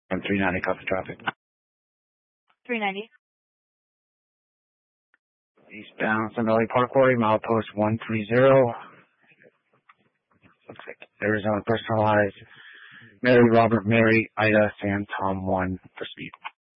I'm 390, copy traffic. 390. Eastbound Sunvalley Parkway, milepost 130. Looks like Arizona personalized. Mary, Robert, Mary, Ida, Sam, Tom 1 for speed.